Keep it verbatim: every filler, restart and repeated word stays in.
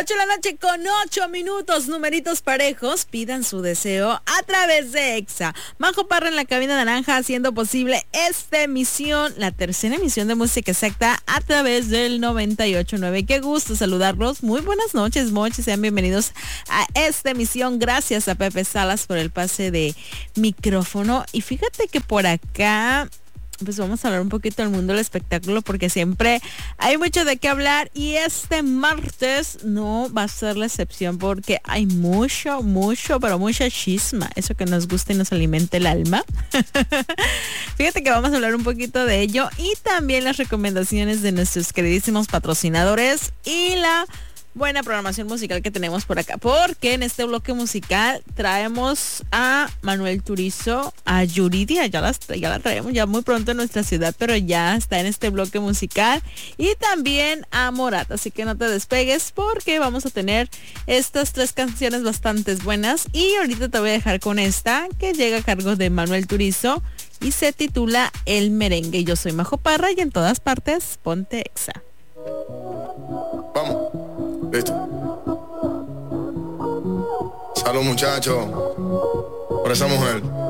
ocho de la noche con ocho minutos, numeritos parejos, pidan su deseo a través de Exa. Majo Parra en la cabina naranja haciendo posible esta emisión, la tercera emisión de Música Exacta a través del noventa y ocho punto nueve. Qué gusto saludarlos. Muy buenas noches, moches. Sean bienvenidos a esta emisión. Gracias a Pepe Salas por el pase de micrófono. Y fíjate que por acá pues vamos a hablar un poquito del mundo del espectáculo porque siempre hay mucho de qué hablar y este martes no va a ser la excepción porque hay mucho, mucho, pero mucha chisma, eso que nos gusta y nos alimenta el alma. Fíjate que vamos a hablar un poquito de ello y también las recomendaciones de nuestros queridísimos patrocinadores y la buena programación musical que tenemos por acá, porque en este bloque musical traemos a Manuel Turizo, a Yuridia, ya, las, ya la traemos ya muy pronto en nuestra ciudad, pero ya está en este bloque musical, y también a Morat, así que no te despegues porque vamos a tener estas tres canciones bastante buenas, y ahorita te voy a dejar con esta que llega a cargo de Manuel Turizo y se titula El Merengue. Yo soy Majo Parra y en todas partes ponte Exa. Vamos. Listo. Salud, muchachos, por esa mujer.